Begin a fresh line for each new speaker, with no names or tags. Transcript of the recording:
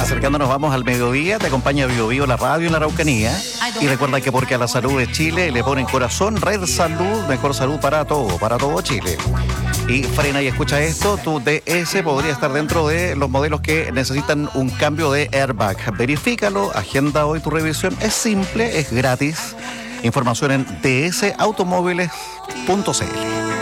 Acercándonos vamos al mediodía, te acompaña Biobío, la radio en la Araucanía. Y recuerda que porque a la salud de Chile le ponen corazón, Red Salud, mejor salud para todo Chile. Y frena y escucha esto, tu DS podría estar dentro de los modelos que necesitan un cambio de airbag. Verifícalo, agenda hoy tu revisión, es simple, es gratis. Información en dsautomóviles.cl.